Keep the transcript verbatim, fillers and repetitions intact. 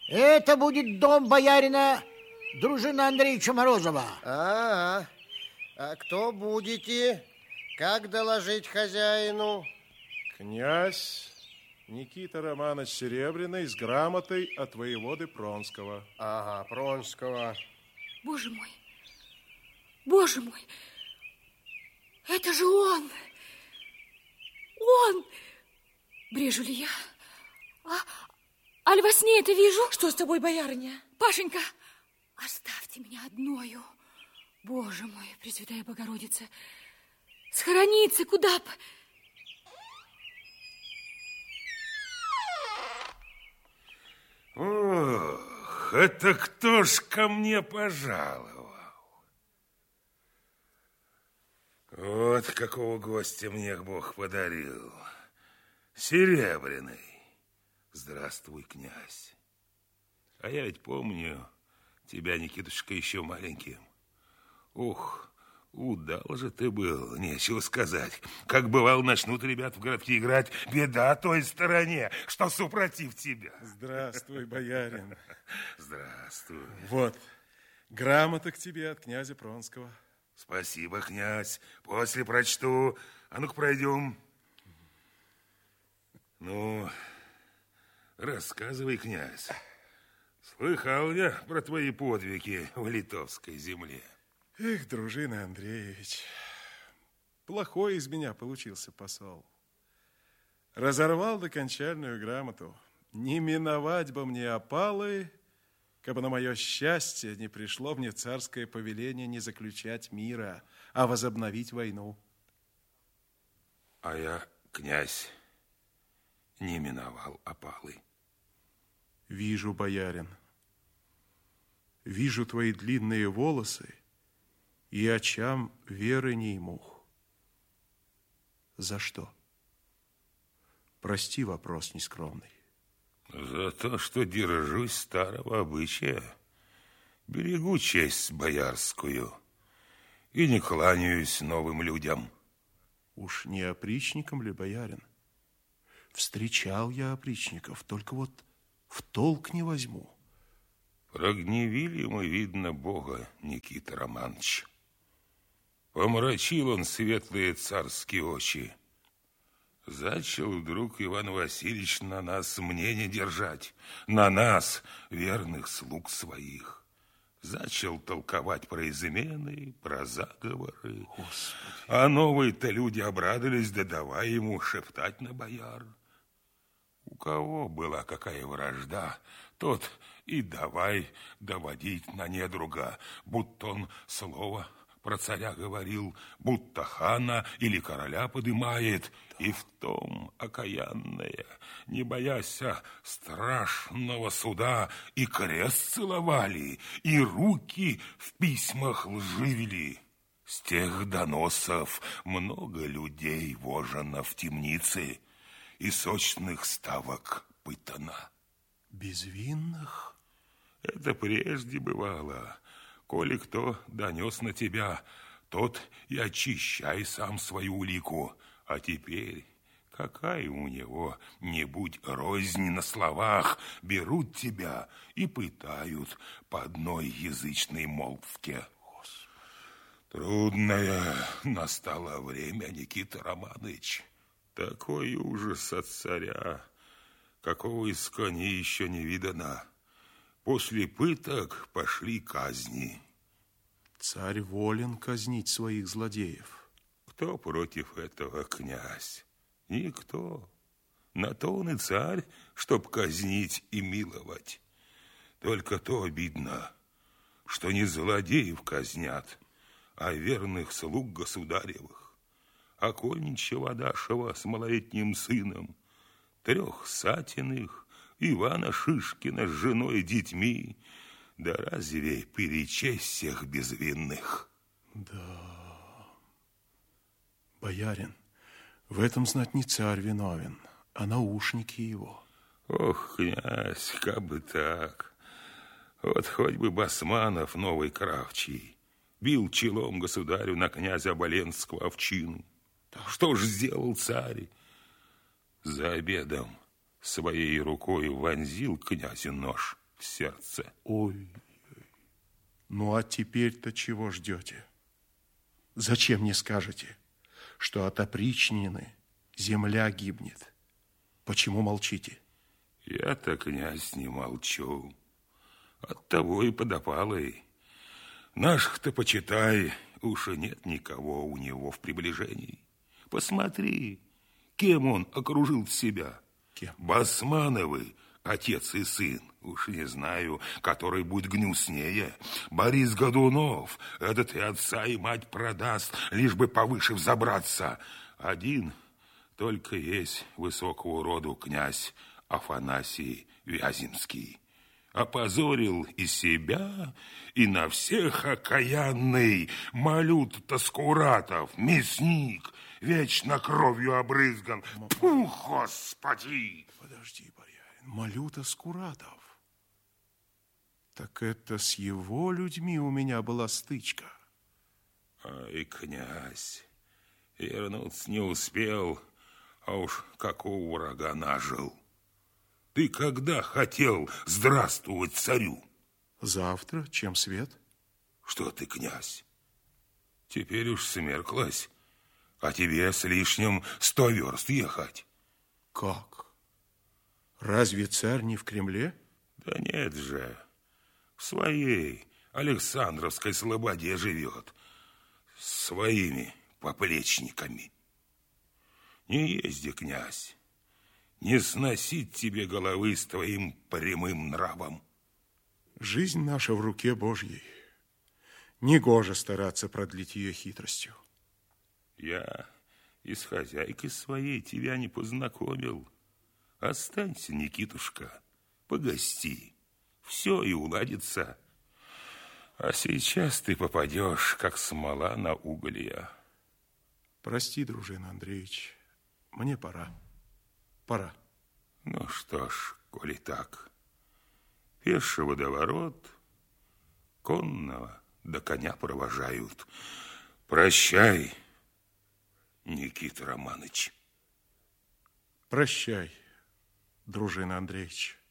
Это будет дом боярина Дружина Андреевича Морозова. А, а кто будете? Как доложить хозяину? Князь Никита Романович Серебряный с грамотой от воеводы Пронского. Ага, Пронского. Боже мой, боже мой, это же он! Он! Брежу ли я? А, аль во сне это вижу? Что с тобой, боярыня? Пашенька, оставьте меня одною. Боже мой, Пресвятая Богородица, схорониться куда б? Ох, это кто ж ко мне пожаловал? Вот какого гостя мне Бог подарил. Серебряный. Здравствуй, князь. А я ведь помню тебя, Никитушка, еще маленьким. Ух, удал же ты был, нечего сказать. Как бывало, начнут ребят в городке играть, беда той стороне, что супротив тебя. Здравствуй, боярин. Здравствуй. Вот, грамота к тебе от князя Пронского. Спасибо, князь. После прочту. А ну-ка, пройдем. Ну, рассказывай, князь. Слыхал я про твои подвиги в литовской земле. Эх, Дружина Андреевич, плохой из меня получился посол. Разорвал докончальную грамоту. Не миновать бы мне опалы, кабы на мое счастье не пришло мне царское повеление не заключать мира, а возобновить войну. А я, князь, не миновал опалы. Вижу, боярин, вижу твои длинные волосы, и очам веры не имух. За что? Прости вопрос нескромный. За то, что держусь старого обычая, берегу честь боярскую и не кланяюсь новым людям. Уж не опричником ли, боярин? Встречал я опричников, только вот в толк не возьму. Прогневили мы, видно, Бога, Никита Романович. Помрачил он светлые царские очи. Зачал вдруг Иван Васильевич на нас мнение держать, на нас, верных слуг своих. Зачал толковать про измены, про заговоры. Господи. А новые-то люди обрадовались, да давай ему шептать на бояр. У кого была какая вражда, тот и давай доводить на недруга, будто он слово про царя говорил, будто хана или короля подымает, и в том окаянное, не боясь страшного суда, и крест целовали, и руки в письмах лживили. С тех доносов много людей вожено в темнице, и сочных ставок пытано. Безвинных? Это прежде бывало. Коли кто донес на тебя, тот и очищай сам свою улику. А теперь какая у него нибудь рознь на словах, берут тебя и пытают по одной язычной молвке. Господи. Трудное настало время, Никита Романович. Такой ужас от царя, какого из коней еще не видано. После пыток пошли казни. Царь волен казнить своих злодеев. Кто против этого, князь? Никто. На то он и царь, чтоб казнить и миловать. Только то обидно, что не злодеев казнят, а верных слуг государевых. Окольничего Адашева с малолетним сыном, трех Сатиных, Ивана Шишкина с женой и детьми. Да разве перечесть всех безвинных? Да, боярин, в этом, знать, не царь виновен, а наушники его. Ох, князь, как бы так. Вот хоть бы Басманов, новый кравчий, бил челом государю на князя Оболенского овчину. Что ж сделал царь? За обедом своей рукой вонзил князю нож в сердце. Ой, ну а теперь-то чего ждете? Зачем не скажете, что от опричнины земля гибнет? Почему молчите? Я-то, князь, не молчу. Оттого и подопалый. Наших-то, почитай, уж и нет никого у него в приближении. Посмотри, кем он окружил себя. Кем? Басмановы, отец и сын. Уж не знаю, который будет гнуснее. Борис Годунов, этот и отца, и мать продаст, лишь бы повыше взобраться. Один только есть высокого роду князь Афанасий Вяземский. Опозорил и себя, и на всех окаянный Малют-то Скуратов, мясник, вечно кровью обрызган. Фу, Господи! Подожди, боярин, Малюта Скуратов. Так это с его людьми у меня была стычка. Ай, князь, вернуться не успел, а уж какого врага нажил. Ты когда хотел здравствовать царю? Завтра, чем свет? Что ты, князь, теперь уж смерклась, а тебе с лишним сто верст ехать. Как? Разве царь не в Кремле? Да нет же, в своей Александровской слободе живет, с своими поплечниками. Не езди, князь, не сносить тебе головы с твоим прямым нравом. Жизнь наша в руке Божьей. Негоже стараться продлить ее хитростью. Я и с хозяйкой своей тебя не познакомил. Останься, Никитушка, погости. Все и уладится. А сейчас ты попадешь, как смола на уголья. Прости, дружин Андреевич, мне пора. Пора. Ну что ж, коли так, пеший водоворот, конного до коня провожают. Прощай, Никита Романыч. Прощай, дружин Андреевич.